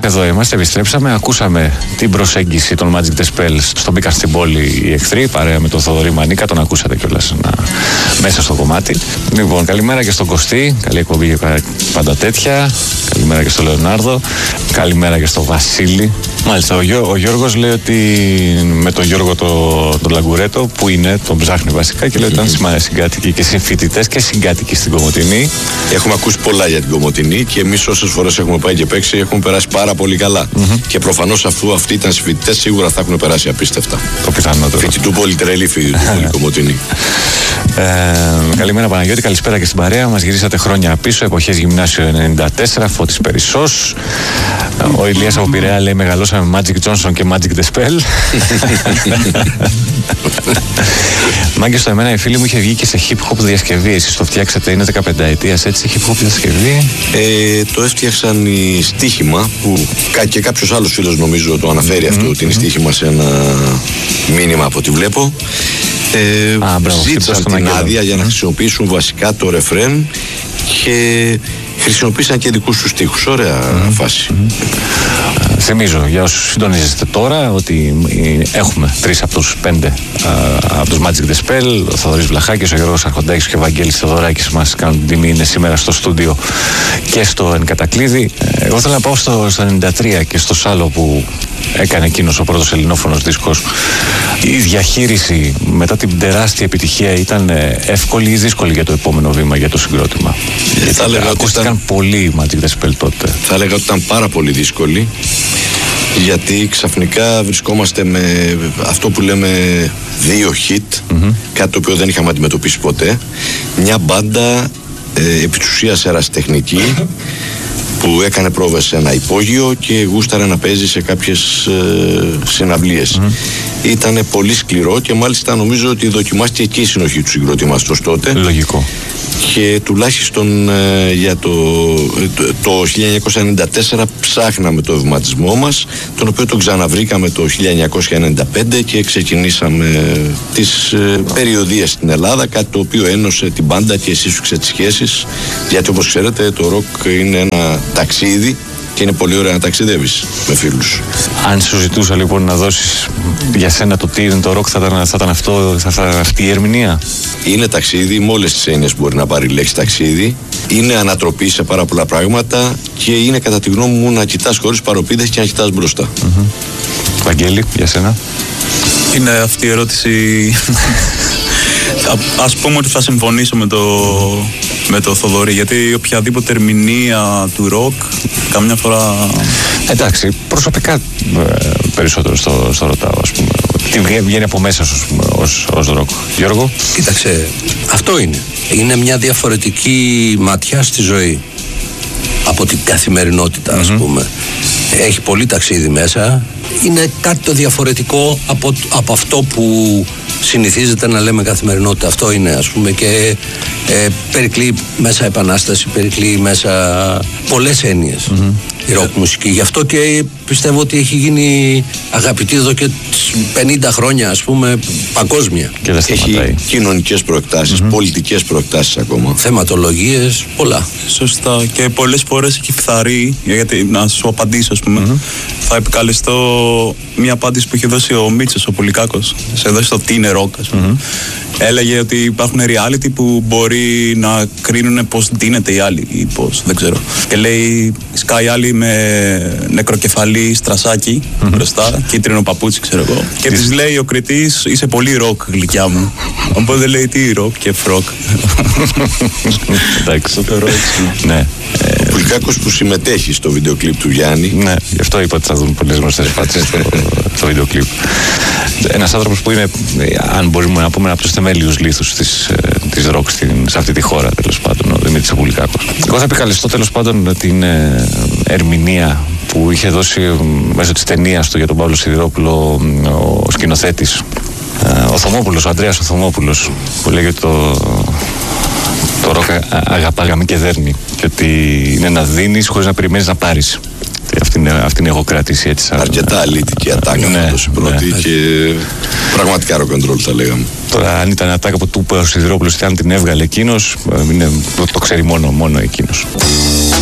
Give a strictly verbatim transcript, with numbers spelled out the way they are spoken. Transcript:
εδώ είμαστε, επιστρέψαμε. Ακούσαμε την προσέγγιση των Magic the Spell στο Μπήκαν στην πόλη οι εχθροί, παρέα με τον Θοδωρή Μανίκα. Τον ακούσατε κιόλας να... μέσα στο κομμάτι. Λοιπόν, καλημέρα και στον Κωστή. Καλή εκπομπή για πάντα τέτοια. Καλημέρα και στον Λεωνάρδο. Καλημέρα και στον Βασίλη. Μάλιστα, ο, Γιώ, ο Γιώργος λέει ότι με τον Γιώργο τον το Λαγκουρέτο, που είναι, τον ψάχνει βασικά και λέει ότι ήταν συγκάτοικοι και συμφοιτητές και συγκάτοικοι στην Κομοτηνή. Έχουμε ακούσει πολλά για την Κομοτηνή και εμείς όσες φορές έχουμε πάει και παίξει έχουμε περάσει πάρα πολύ καλά. Mm-hmm. Και προφανώς αφού αυτοί ήταν συμφοιτητές, σίγουρα θα έχουν περάσει απίστευτα. Το πιθανότερο. Φοιτητού πολύ τρελή, φοιτητού πολύ Κομοτηνή. Ε, καλημέρα Παναγιώτη, καλησπέρα και στην παρέα. Μας γυρίσατε χρόνια πίσω, εποχές γυμνάσιο ενενήντα τέσσερα, Φώτης Περισσός. Ο Ηλίας από Πειραιά λέει μεγαλώσαμε Magic Johnson και Magic the Spell. Μάγκες, στο εμένα η φίλη μου είχε βγει και σε hip hop διασκευή. Εσείς το φτιάξατε, είναι δεκαπενταετίας έτσι, hip hop διασκευή. Ε, το έφτιαξαν οι στοίχημα που και κάποιος άλλος φίλος νομίζω το αναφέρει mm-hmm. αυτό, ότι είναι στοίχημα σε ένα μήνυμα από ό,τι βλέπω. Ε, Α, μπράβο, ζήτησαν την άδεια για να χρησιμοποιήσουν βασικά το ρεφρέν και χρησιμοποίησαν και δικούς τους στίχους. Ωραία mm-hmm. φάση. Mm-hmm. Θυμίζω για όσους συντονίζεστε τώρα ότι έχουμε τρεις από τους πέντε α, από τους Magic the Spell. Ο Θοδωρής Βλαχάκης, ο Γιώργος Αρχοντάκης και ο Ευαγγέλης Θεοδωράκης μας κάνουν την τιμή, είναι σήμερα στο στούντιο και στο Εν Κατακλείδη. Εγώ θέλω να πάω στο, στο ενενήντα τρία και στο Σάλο που έκανε εκείνος ο πρώτος ελληνόφωνος δίσκος. Η διαχείριση μετά την τεράστια επιτυχία ήταν εύκολη ή δύσκολη για το επόμενο βήμα, για το συγκρότημα? Ε, θα έλεγα ακούστηκαν ήταν... πολύ Magic the Spell τότε. Θα έλεγα ότι ήταν πάρα πολύ δύσκολη, γιατί ξαφνικά βρισκόμαστε με αυτό που λέμε δύο hit, mm-hmm. κάτι το οποίο δεν είχαμε αντιμετωπίσει ποτέ. Μια μπάντα ε, επί της ουσίας ερασιτεχνική που έκανε πρόβες σε ένα υπόγειο και γούσταρε να παίζει σε κάποιες ε, συναυλίες. Mm-hmm. Ήταν πολύ σκληρό και μάλιστα νομίζω ότι δοκιμάστηκε και η συνοχή του συγκροτήματος τότε. Λογικό. Και τουλάχιστον ε, για το, το, το χίλια εννιακόσια ενενήντα τέσσερα ψάχναμε το βηματισμό μας, τον οποίο τον ξαναβρήκαμε το χίλια εννιακόσια ενενήντα πέντε και ξεκινήσαμε τις ε, περιοδίες στην Ελλάδα, κάτι το οποίο ένωσε την μπάντα και σύσφιξε τις σχέσεις, γιατί όπως ξέρετε το ροκ είναι ένα ταξίδι και είναι πολύ ωραία να ταξιδεύεις με φίλους. Αν σου ζητούσα λοιπόν να δώσεις για σένα το τι είναι το ροκ, θα ήταν, θα ήταν, αυτό, θα ήταν αυτή η ερμηνεία? Είναι ταξίδι με όλες τις έννοιες που μπορεί να πάρει η λέξη ταξίδι. Είναι ανατροπή σε πάρα πολλά πράγματα και είναι κατά τη γνώμη μου να κοιτάς χωρίς παροπίδες και να κοιτάς μπροστά. Mm-hmm. Βαγγέλη, για σένα? Είναι αυτή η ερώτηση. Ας πούμε ότι θα συμφωνήσω με το, με το Θοδωρή, γιατί οποιαδήποτε ερμηνεία του ροκ καμιά φορά... Εντάξει, προσωπικά ε, περισσότερο στο, στο ρωτάω, ας πούμε. Τι βγαίνει από μέσα σου, ας πούμε, ως, ως ροκ. Γιώργο? Κοίταξε, αυτό είναι. Είναι μια διαφορετική ματιά στη ζωή από την καθημερινότητα, ας mm-hmm. πούμε. Έχει πολύ ταξίδι μέσα. Είναι κάτι το διαφορετικό από, από αυτό που συνηθίζεται να λέμε καθημερινότητα. Αυτό είναι, ας πούμε, και ε, περικλεί μέσα επανάσταση, περικλεί μέσα πολλές έννοιες mm-hmm. η ροκ μουσική. Γι' αυτό και πιστεύω ότι έχει γίνει αγαπητή εδώ και πενήντα χρόνια, ας πούμε, παγκόσμια. Και δεν έχει κοινωνικές προεκτάσεις, mm-hmm. πολιτικές προεκτάσεις ακόμα. Θεματολογίες, πολλά. Σωστά. Και πολλές φορές έχει φθαρεί, γιατί να σου απαντήσω, ας πούμε, mm-hmm. θα επικαλεστώ μια απάντηση που είχε δώσει ο Μίτσος, ο Πολυκάκος, σε δώσει το τι είναι ροκ, ας πούμε. Mm-hmm. Έλεγε ότι υπάρχουν reality που μπορεί να κρίνουν πώς δίνεται η άλλη ή πώς, δεν ξέρω. Και λέει, σκάει άλλη με νεκροκεφαλή στρασάκι mm-hmm. μπροστά, κίτρινο παπούτσι, ξέρω εγώ. Και της λέει ο κριτής, είσαι πολύ ροκ, γλυκιά μου. Οπότε λέει, τι ροκ και φροκ. Εντάξει. Ναι. Ο Πολυκάκος που συμμετέχει στο βίντεο κλιπ του Γιάννη. Ναι, γι' αυτό είπα ότι θα δουν πολλές γνωστές φάτσες στο, στο βίντεο κλιπ. Ένας άνθρωπος που είναι, αν μπορούμε να πούμε, από τους θεμέλιους λίθους της, της ροκ σε αυτή τη χώρα, τέλος πάντων, ο Δημήτρης Πολυκάκος. Εγώ θα επικαλεστώ τέλος πάντων την ε, ερμηνεία που είχε δώσει μέσω της ταινίας του για τον Παύλο Σιδηρόπουλο ο σκηνοθέτης, ο Θωμόπουλος, ο Ανδρέας ο Θωμόπουλος, που λέγει ότι το, το ροκ αγαπάγαμε και δέρνει, και ότι είναι να δίνεις χωρίς να περιμένεις να πάρεις. Αυτή είναι, αυτή είναι η εγωκράτηση, έτσι. Αρκετά αλήτικη ατάκα, ναι, η πρώτη, ναι. Και πραγματικά ροκ-ν-ρολ θα λέγαμε. Τώρα, αν ήταν ατάκα που του είπε ο Σιδηρόπουλος και αν την έβγαλε εκείνος, το ξέρει μόνο, μόνο εκείνος.